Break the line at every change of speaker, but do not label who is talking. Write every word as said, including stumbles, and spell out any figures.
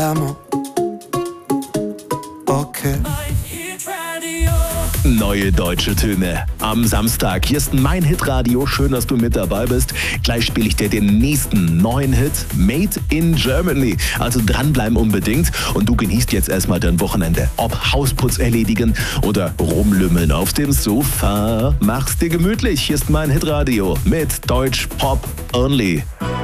parliamo. Okay.
Neue deutsche Töne am Samstag. Hier ist mein Hitradio. Schön, dass du mit dabei bist. Gleich spiele ich dir den nächsten neuen Hit, Made in Germany. Also dranbleiben unbedingt. Und du genießt jetzt erstmal dein Wochenende. Ob Hausputz erledigen oder rumlümmeln auf dem Sofa. Mach's dir gemütlich. Hier ist mein Hitradio mit Deutsch Pop Only.